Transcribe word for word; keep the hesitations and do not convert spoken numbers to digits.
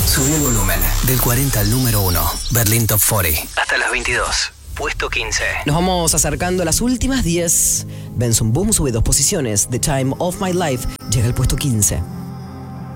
Subí el volumen. Del cuarenta al número uno. Berlín Top cuarenta. Hasta las veintidós. Puesto quince. Nos vamos acercando a las últimas diez. Benson Boom sube dos posiciones. The Time of My Life llega al puesto quince.